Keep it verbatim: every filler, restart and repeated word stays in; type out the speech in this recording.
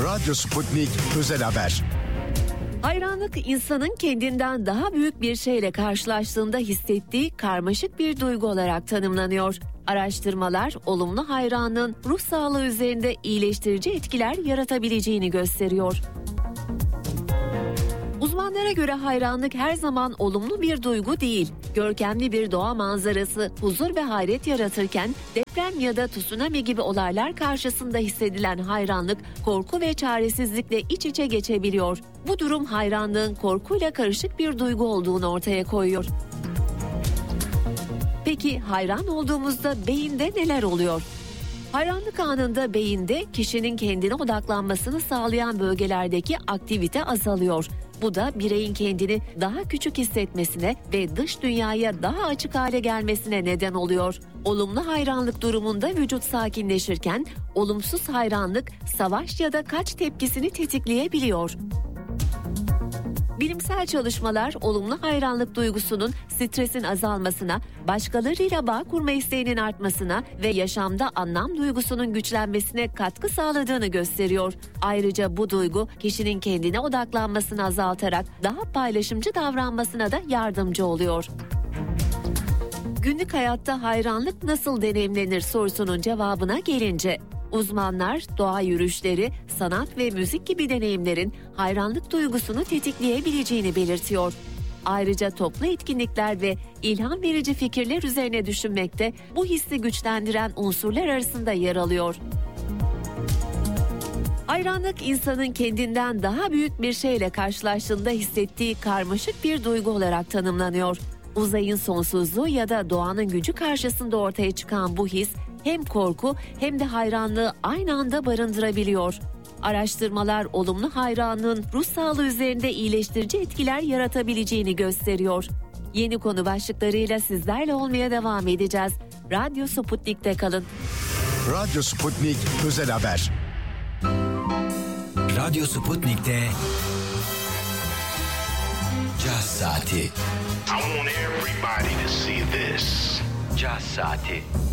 Radyo Sputnik Özel Haber. Hayranlık insanın kendinden daha büyük bir şeyle karşılaştığında hissettiği karmaşık bir duygu olarak tanımlanıyor. Araştırmalar olumlu hayranlığın ruh sağlığı üzerinde iyileştirici etkiler yaratabileceğini gösteriyor. Uzmanlara göre hayranlık her zaman olumlu bir duygu değil. Görkemli bir doğa manzarası huzur ve hayret yaratırken deprem ya da tsunami gibi olaylar karşısında hissedilen hayranlık korku ve çaresizlikle iç içe geçebiliyor. Bu durum hayranlığın korkuyla karışık bir duygu olduğunu ortaya koyuyor. Peki hayran olduğumuzda beyinde neler oluyor? Hayranlık anında beyinde kişinin kendine odaklanmasını sağlayan bölgelerdeki aktivite azalıyor. Bu da bireyin kendini daha küçük hissetmesine ve dış dünyaya daha açık hale gelmesine neden oluyor. Olumlu hayranlık durumunda vücut sakinleşirken, olumsuz hayranlık savaş ya da kaç tepkisini tetikleyebiliyor. Bilimsel çalışmalar olumlu hayranlık duygusunun stresin azalmasına, başkalarıyla bağ kurma isteğinin artmasına ve yaşamda anlam duygusunun güçlenmesine katkı sağladığını gösteriyor. Ayrıca bu duygu kişinin kendine odaklanmasını azaltarak daha paylaşımcı davranmasına da yardımcı oluyor. Günlük hayatta hayranlık nasıl deneyimlenir sorusunun cevabına gelince, uzmanlar doğa yürüyüşleri, sanat ve müzik gibi deneyimlerin hayranlık duygusunu tetikleyebileceğini belirtiyor. Ayrıca toplu etkinlikler ve ilham verici fikirler üzerine düşünmekte bu hissi güçlendiren unsurlar arasında yer alıyor. Hayranlık insanın kendinden daha büyük bir şeyle karşılaştığında hissettiği karmaşık bir duygu olarak tanımlanıyor. Uzayın sonsuzluğu ya da doğanın gücü karşısında ortaya çıkan bu his hem korku hem de hayranlığı aynı anda barındırabiliyor. Araştırmalar olumlu hayranlığın ruh sağlığı üzerinde iyileştirici etkiler yaratabileceğini gösteriyor. Yeni konu başlıklarıyla sizlerle olmaya devam edeceğiz. Radyo Sputnik'te kalın. Radyo Sputnik Özel Haber. Radyo Sputnik'te Caz Saati. I want everybody to see this. Caz Saati.